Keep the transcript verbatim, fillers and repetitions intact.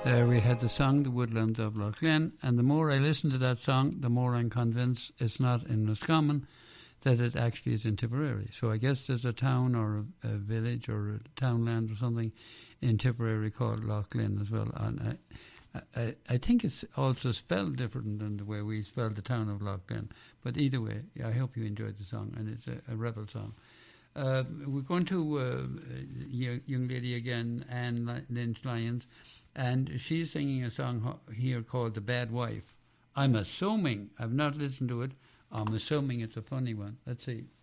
There we had the song, The Woodlands of Lough Glen, and the more I listen to that song, the more I'm convinced it's not in Roscommon, that it actually is in Tipperary. So I guess there's a town or a, a village or a townland or something in Tipperary called Lough Glen as well. And I, I, I think it's also spelled different than the way we spell the town of Lough Glen. But either way, I hope you enjoyed the song, and it's a, a rebel song. Uh, we're going to uh, a young lady again, Anne Lynch Lyons, and she's singing a song here called The Bad Wife. I'm assuming, I've not listened to it, I'm assuming it's a funny one. Let's see.